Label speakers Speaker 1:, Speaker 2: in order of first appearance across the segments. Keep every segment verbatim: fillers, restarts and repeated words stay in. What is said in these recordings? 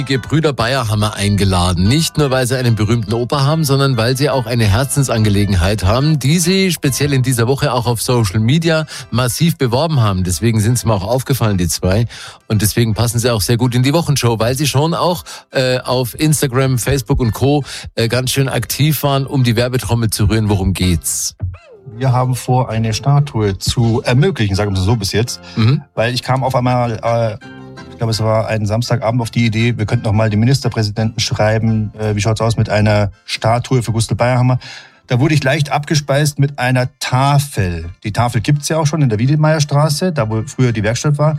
Speaker 1: die Gebrüder Bayerhammer eingeladen. Nicht nur, weil sie einen berühmten Opa haben, sondern weil sie auch eine Herzensangelegenheit haben, die sie speziell in dieser Woche auch auf Social Media massiv beworben haben. Deswegen sind sie mir auch aufgefallen, die zwei. Und deswegen passen sie auch sehr gut in die Wochenshow, weil sie schon auch äh, auf Instagram, Facebook und Co. Äh, ganz schön aktiv waren, um die Werbetrommel zu rühren. Worum geht's?
Speaker 2: Wir haben vor, eine Statue zu ermöglichen, sagen wir so bis jetzt. Mhm. Weil ich kam auf einmal, äh, ich glaube, es war ein Samstagabend auf die Idee, wir könnten noch mal den Ministerpräsidenten schreiben, äh, wie schaut's aus mit einer Statue für Gustl Bayerhammer. Da wurde ich leicht abgespeist mit einer Tafel. Die Tafel gibt's ja auch schon in der Wiedemeierstraße, da wo früher die Werkstatt war.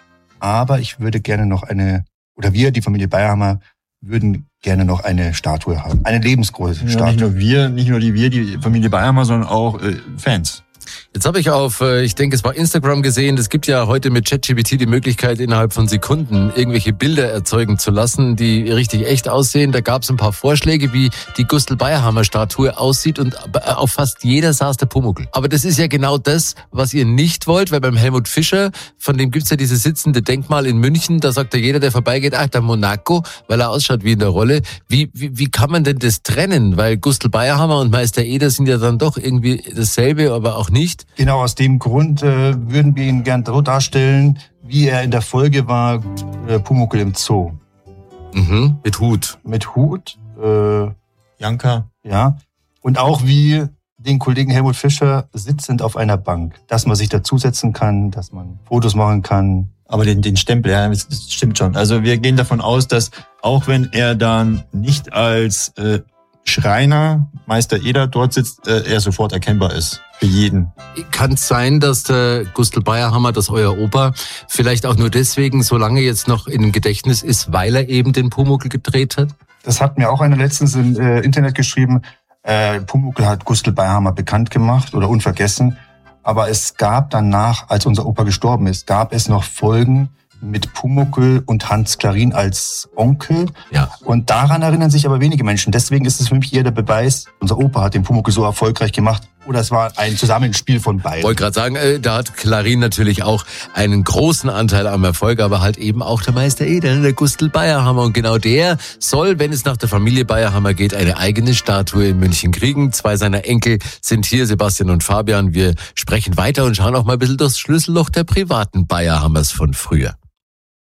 Speaker 2: Aber ich würde gerne noch eine, oder wir, die Familie Bayerhammer, würden gerne noch eine Statue haben. Eine lebensgroße Statue.
Speaker 3: Ja, nicht nur wir, nicht nur die wir, die Familie Bayerhammer, sondern auch äh, Fans.
Speaker 1: Jetzt habe ich auf, ich denke, es war Instagram gesehen, es gibt ja heute mit ChatGPT die Möglichkeit, innerhalb von Sekunden irgendwelche Bilder erzeugen zu lassen, die richtig echt aussehen. Da gab es ein paar Vorschläge, wie die Gustl Bayerhammer Statue aussieht und auf fast jeder saß der Pumuckl. Aber das ist ja genau das, was ihr nicht wollt, weil beim Helmut Fischer, von dem gibt's ja dieses sitzende Denkmal in München, da sagt ja jeder, der vorbeigeht, ach, der Monaco, weil er ausschaut wie in der Rolle. Wie, wie, wie kann man denn das trennen? Weil Gustl Bayerhammer und Meister Eder sind ja dann doch irgendwie dasselbe, aber auch nicht.
Speaker 2: Genau, aus dem Grund äh, würden wir ihn gern so darstellen, wie er in der Folge war, äh, Pumuckl im Zoo.
Speaker 1: Mhm, mit Hut.
Speaker 2: Mit Hut. Äh,
Speaker 3: Janka.
Speaker 2: Ja. Und auch wie den Kollegen Helmut Fischer sitzend auf einer Bank. Dass man sich dazusetzen kann, dass man Fotos machen kann.
Speaker 3: Aber den, den Stempel, ja, das stimmt schon. Also wir gehen davon aus, dass auch wenn er dann nicht als äh, Schreiner, Meister Eder dort sitzt, äh, er sofort erkennbar ist. Für jeden.
Speaker 1: Kann es sein, dass der Gustl Bayerhammer, dass euer Opa, vielleicht auch nur deswegen so lange jetzt noch in dem Gedächtnis ist, weil er eben den Pumuckl gedreht hat?
Speaker 2: Das hat mir auch einer letztens im äh, Internet geschrieben. Äh, Pumuckl hat Gustl Bayerhammer bekannt gemacht oder unvergessen. Aber es gab danach, als unser Opa gestorben ist, gab es noch Folgen mit Pumuckl und Hans Klarin als Onkel.
Speaker 1: Ja.
Speaker 2: Und daran erinnern sich aber wenige Menschen. Deswegen ist es für mich hier der Beweis, unser Opa hat den Pumuckl so erfolgreich gemacht. Oder es war ein Zusammenspiel von beiden.
Speaker 1: Ich wollte gerade sagen, äh, da hat Klarin natürlich auch einen großen Anteil am Erfolg, aber halt eben auch der Meister Eder, der Gustl Bayerhammer. Und genau der soll, wenn es nach der Familie Bayerhammer geht, eine eigene Statue in München kriegen. Zwei seiner Enkel sind hier, Sebastian und Fabian. Wir sprechen weiter und schauen auch mal ein bisschen durchs Schlüsselloch der privaten Bayerhammers von früher.